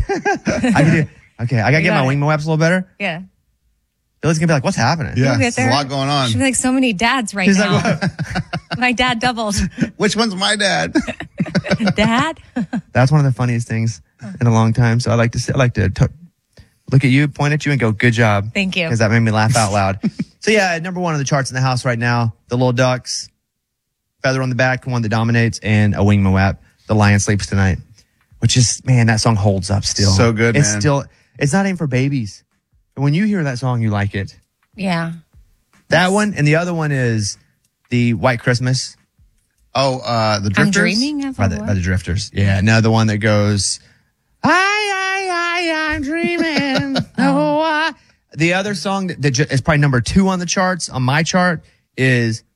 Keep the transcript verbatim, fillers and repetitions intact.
I can do, okay, I gotta get my wing waps a little better. Yeah. Billy's gonna be like, what's happening? Yeah, there's a lot going on. Should be like so many dads right He's now. like, My dad doubled. Which one's my dad? Dad? That's one of the funniest things in a long time. So I like to say, I like to t- look at you, point at you, and go, good job. Thank you. Because that made me laugh out loud. So yeah, number one on the charts in the house right now, the Little Ducks, Feather on the Back, one that dominates, and A Wing Moap, The Lion Sleeps Tonight. Which is, man, that song holds up still. So good, it's man. Still, it's not even for babies. But when you hear that song, you like it. Yeah. That one, and the other one is the White Christmas. Oh, uh, the Drifters? I'm dreaming of By a the, what? by the Drifters. Yeah, another one that goes, I, I, I, I'm dreaming. oh, I. The other song that, that ju- is probably number two on the charts, on my chart, is